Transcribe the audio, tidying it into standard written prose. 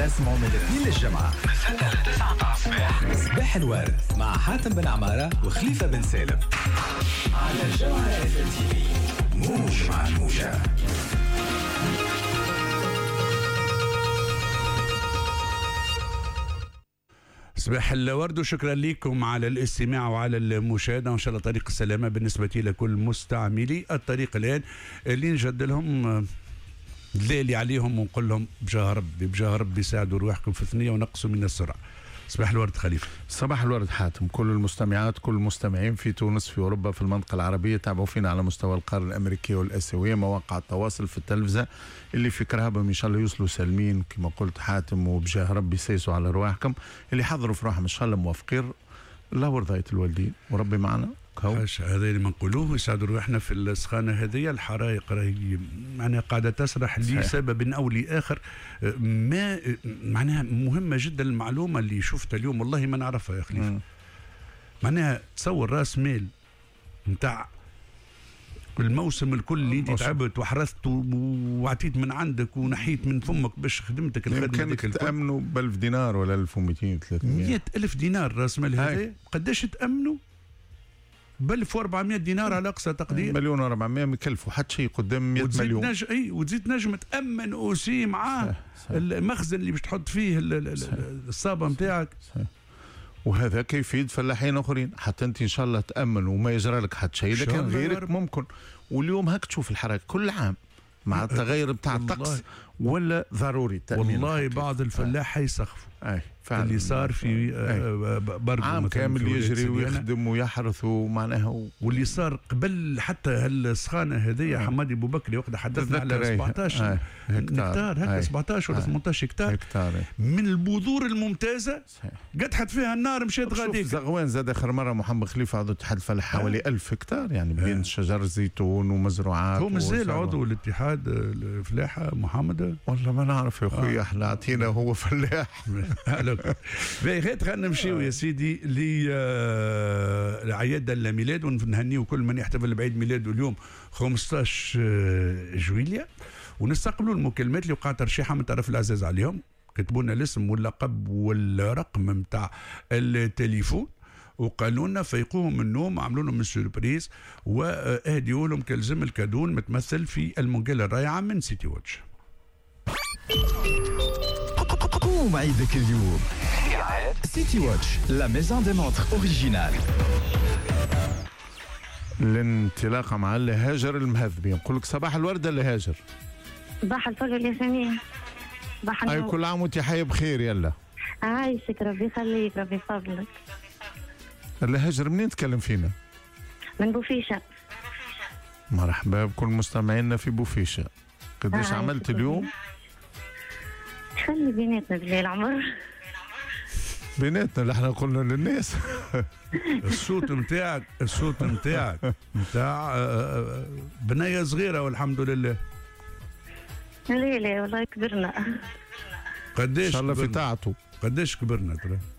نقسمهم من الاثنين للجمعة من 6 ل 9 الصباح. صباح الورد مع حاتم بن عمارة وخليفة بن سالم على الجمعة اف ام تي في. موج مع الموجة. صباح الورد وشكرا لكم على الاستماع وعلى المشاهدة، وإن شاء الله طريق السلامة بالنسبة لكل مستعملي الطريق الآن اللي نجد لهم الليلي عليهم ونقول لهم بجاه ربي ساعدوا رواحكم في ثنية ونقصوا من السرعة. صباح الورد خليفة. صباح الورد حاتم. كل المستمعات كل المستمعين في تونس في أوروبا في المنطقة العربية تابعوا فينا على مستوى القارة الأمريكية والآسيوية، مواقع التواصل في التلفزة اللي في كرهبهم إن شاء الله يوصلوا سالمين كما قلت حاتم، وبجاه ربي سيسوا على رواحكم اللي حضروا في روحهم إن شاء الله موافقين. الله ورضاية الوالدين وربي معنا. هذا اللي ما نقولوه يسعدوا روحنا في السخانه هذه. الحرائق راهي معناها قاعده تسرح لسبب او لاخر. ما معناها مهمه جدا المعلومه اللي شفتها اليوم والله ما نعرفها يا خليفه. معناها تصور راس مال نتاع الموسم الكل اللي انت تعبت وحرثت وعطيت من عندك ونحيت من فمك باش خدمتك كانك تامنوا ب 1000 دينار ولا 1200 300 100,000 دينار راس مال هذا. قداش تامنوا؟ ب 1400 دينار على اقصى تقدير. 1,400,000 ما يكلفوا حتى شيء قدام 100 مليون. وتزيد نجم تامن اوسي معاه المخزن اللي باش تحط فيه الصابه نتاعك. وهذا كيف يفيد فلاحين اخرين. حتى انت ان شاء الله تامن وما يجرى لك حتى شيء، لكن غيرك ممكن. واليوم هاك تشوف الحرائق كل عام مع التغير بتاع الطقس ولا ضروري التامين. والله بعض الفلاح يسخفوا اللي صار في برد عام كامل يجري ويخدم ويحرث ومعناها واللي صار قبل حتى هالسخانه هذه. حمادي ابو بكري وقت حدثنا على 17 هكتار هكا 17 ولا 18 هكتار من البذور الممتازه قدحت فيها النار مشات غاديك. زغوان زاد اخر مره محمد خليفه عضو اتحاد الفلاح حوالي 1000 هكتار يعني بين شجر الزيتون ومزروعات. هو مازال عضو الاتحاد الفلاحه محمد؟ والله ما نعرف يا اخوي. احنا عطينا هو فلاح. باهي خلينا نمشيو يا سيدي لعياد الميلاد ونهنيو كل من يحتفل بعيد ميلاده اليوم 15 جويلية، ونستقبلوا المكالمات اللي وقعت ترشيحها من طرف العزاز عليهم. كتبوا لنا الاسم واللقب والرقم نتاع التليفون وقالوا لنا فيقوهم من النوم، عملوا لهم سوربريز واهديوا لهم كالزم الكادون متمثل في المونجيلا الرائعه من سيتي واتش. قوم عيدك اليوم سيتي واتش لا ميزون دي مونتر اوريجينال. الانطلاقه مع الهاجر المهذبين. نقول لك صباح الورده الهاجر. صباح الفل يا سمير. اي كل عام وانت حي بخير. يلا عايشك ربي يخليك ربي يفضلك. الهاجر منين تكلم فينا؟ من بوفيشه. مرحبا بكل مستمعينا في بوفيشه. قداش عملت اليوم؟ خلي بيناتنا بالليل عمر. بيناتنا اللي احنا قلنا للناس. الصوت نتاعك نتاع بنية صغيرة والحمد لله. لا والله كبرنا. قداش ان شاء الله في طاعته. قداش كبرنا ترى؟